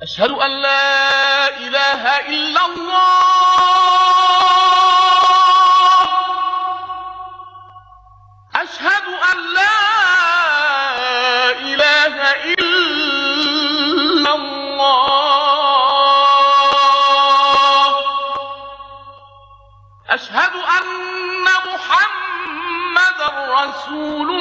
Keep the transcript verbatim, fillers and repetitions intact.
أشهد أن لا إله إلا الله. أشهد أن لا إله إلا الله. أشهد أن محمدًا رسول